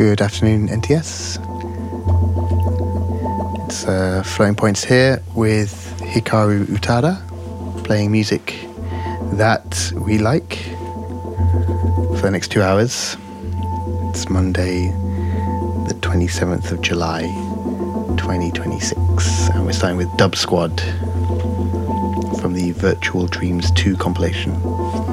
Good afternoon, NTS. It's Floating Points here with Hikaru Utada, playing music that we like for the next 2 hours. It's Monday, the 27th of July, 2026, and we're starting with Dub Squad from the Virtual Dreams 2 compilation.